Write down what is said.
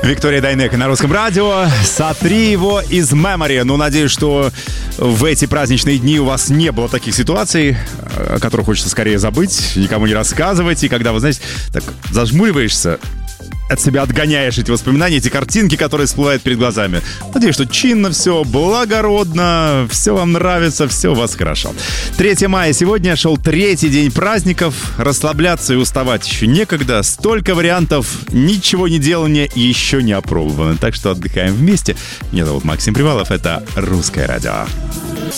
Виктория Дайнеко на Русском радио. Сотри его из memory. Ну, надеюсь, что в эти праздничные дни у вас не было таких ситуаций, о которых хочется скорее забыть, никому не рассказывать. И когда, вы знаете, так зажмуриваешься, от себя отгоняешь эти воспоминания, эти картинки, которые всплывают перед глазами. Надеюсь, что чинно все, благородно, все вам нравится, все у вас хорошо. 3 мая сегодня шел 3-й день праздников. Расслабляться и уставать еще некогда. Столько вариантов ничего не делания еще не опробовано. Так что отдыхаем вместе. Меня зовут Максим Привалов. Это «Русское радио».